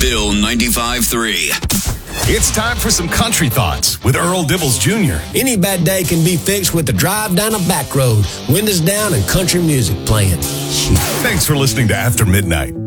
Bill 95.3. It's time for some country thoughts with Earl Dibbles Jr. Any bad day can be fixed with a drive down a back road, windows down, and country music playing. Thanks for listening to After Midnight.